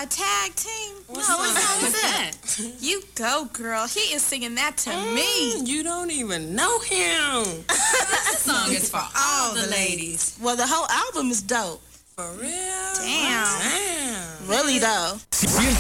tag team? What song is that? You go, girl. He is singing that to me. You don't even know him. This song is for all the ladies. Well, the whole album is dope. For real? Damn. Damn. Really, though.